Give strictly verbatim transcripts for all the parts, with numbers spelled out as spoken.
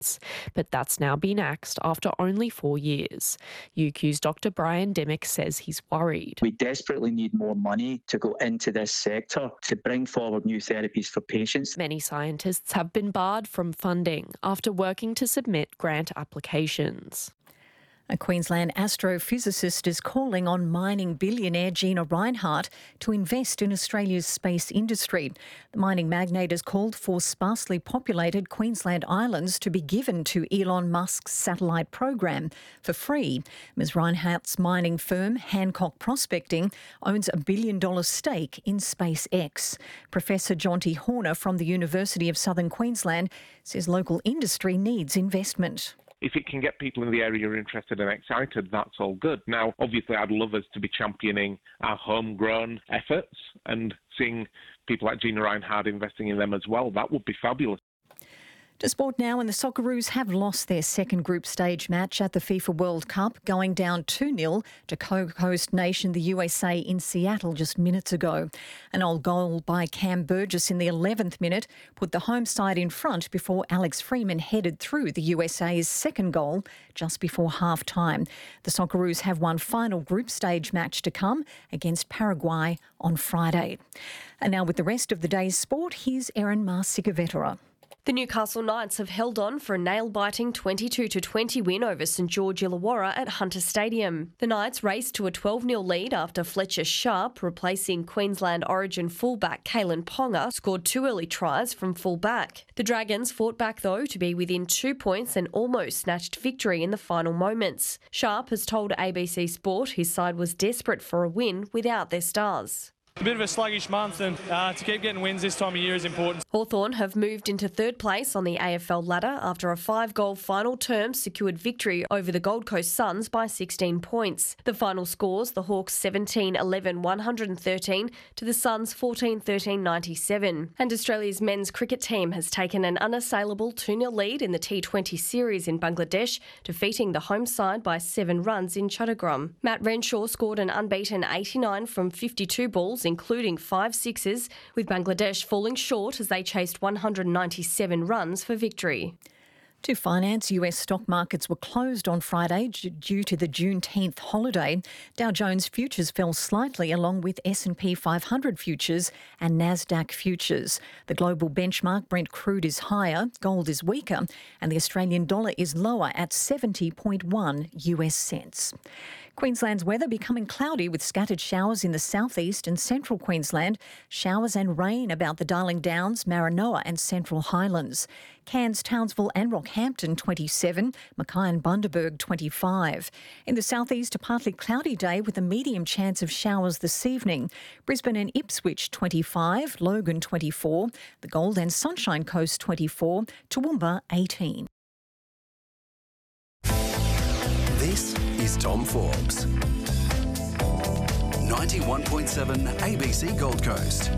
But that's now been axed after only four years. U Q's Doctor Brian Dimmock says he's worried. We desperately need more money to go into this sector to bring forward new therapies for patients. Many scientists have been barred from funding after working to submit grant applications. A Queensland astrophysicist is calling on mining billionaire Gina Rinehart to invest in Australia's space industry. The mining magnate has called for sparsely populated Queensland islands to be given to Elon Musk's satellite program for free. Miz Rinehart's mining firm, Hancock Prospecting, owns a billion-dollar stake in SpaceX. Professor Jonty Horner from the University of Southern Queensland says local industry needs investment. If it can get people in the area interested and excited, that's all good. Now, obviously, I'd love us to be championing our homegrown efforts and seeing people like Gina Rinehart investing in them as well. That would be fabulous. To sport now, and the Socceroos have lost their second group stage match at the FIFA World Cup, going down two nil to co-host nation the U S A in Seattle just minutes ago. An old goal by Cam Burgess in the eleventh minute put the home side in front before Alex Freeman headed through the U S A's second goal just before half-time. The Socceroos have one final group stage match to come against Paraguay on Friday. And now with the rest of the day's sport, here's Erin Marsigavetera. The Newcastle Knights have held on for a nail-biting twenty-two to twenty win over St George Illawarra at Hunter Stadium. The Knights raced to a twelve nil lead after Fletcher Sharp, replacing Queensland origin fullback Kalen Ponga, scored two early tries from fullback. The Dragons fought back though to be within two points and almost snatched victory in the final moments. Sharp has told A B C Sport his side was desperate for a win without their stars. A bit of a sluggish month, and uh, to keep getting wins this time of year is important. Hawthorn have moved into third place on the A F L ladder after a five-goal final term secured victory over the Gold Coast Suns by sixteen points. The final scores, the Hawks seventeen eleven one hundred thirteen to the Suns fourteen thirteen ninety-seven. And Australia's men's cricket team has taken an unassailable two nil lead in the T twenty series in Bangladesh, defeating the home side by seven runs in Chattagrum. Matt Renshaw scored an unbeaten eighty-nine from fifty-two balls, including five sixes, with Bangladesh falling short as they chased one hundred ninety-seven runs for victory. To finance, U S stock markets were closed on Friday due to the Juneteenth holiday. Dow Jones futures fell slightly along with S and P five hundred futures and Nasdaq futures. The global benchmark Brent crude is higher, gold is weaker, and the Australian dollar is lower at seventy point one U S cents. Queensland's weather becoming cloudy with scattered showers in the southeast and central Queensland, showers and rain about the Darling Downs, Maranoa and Central Highlands. Cairns, Townsville and Rockhampton twenty-seven, Mackay and Bundaberg twenty-five. In the southeast, a partly cloudy day with a medium chance of showers this evening. Brisbane and Ipswich twenty-five, Logan twenty-four, the Gold and Sunshine Coast twenty-four, Toowoomba eighteen. This is Tom Forbes. ninety-one point seven A B C Gold Coast.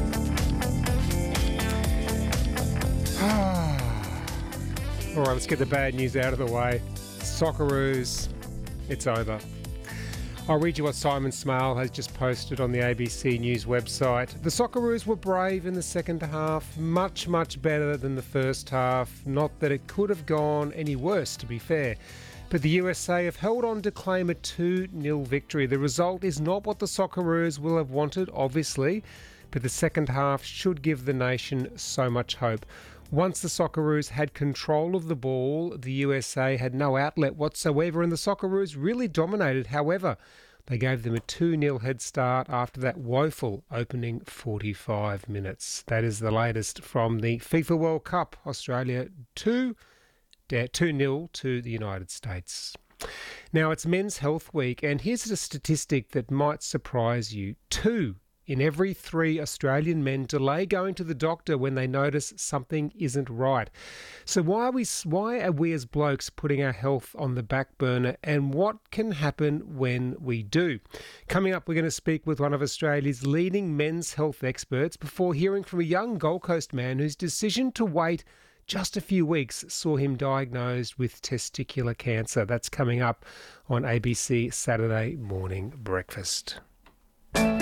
All right, let's get the bad news out of the way. Socceroos, it's over. I'll read you what Simon Smale has just posted on the A B C News website. The Socceroos were brave in the second half, much, much better than the first half. Not that it could have gone any worse, to be fair. But the U S A have held on to claim a two nil victory. The result is not what the Socceroos will have wanted, obviously, but the second half should give the nation so much hope. Once the Socceroos had control of the ball, the U S A had no outlet whatsoever, and the Socceroos really dominated. However, they gave them a two nil head start after that woeful opening forty-five minutes. That is the latest from the FIFA World Cup. Australia two nil to the United States. Now, it's Men's Health Week, and here's a statistic that might surprise you. Two in every three Australian men delay going to the doctor when they notice something isn't right. So why are we, why are we as blokes putting our health on the back burner, and what can happen when we do? Coming up, we're going to speak with one of Australia's leading men's health experts before hearing from a young Gold Coast man whose decision to wait just a few weeks saw him diagnosed with testicular cancer. That's coming up on A B C Saturday Morning Breakfast.